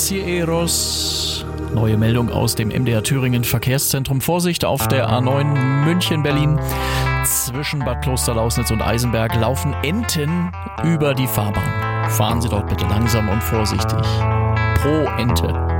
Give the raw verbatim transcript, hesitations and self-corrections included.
Pasajeros. Neue Meldung aus dem M D R Thüringen Verkehrszentrum. Vorsicht auf der A neun München-Berlin. Zwischen Bad Klosterlausnitz und Eisenberg laufen Enten über die Fahrbahn. Fahren Sie dort bitte langsam und vorsichtig. Pro Ente.